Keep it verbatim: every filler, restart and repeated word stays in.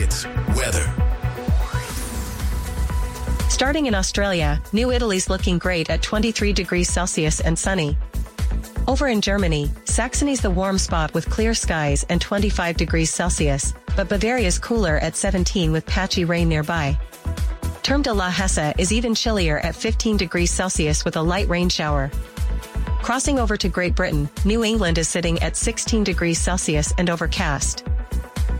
It's weather. Starting in Australia, New Italy's looking great at twenty-three degrees Celsius and sunny. Over in Germany, Saxony's the warm spot with clear skies and twenty-five degrees Celsius, but Bavaria's cooler at seventeen with patchy rain nearby. Terme de la Hesse is even chillier at fifteen degrees Celsius with a light rain shower. Crossing over to Great Britain, New England is sitting at sixteen degrees Celsius and overcast.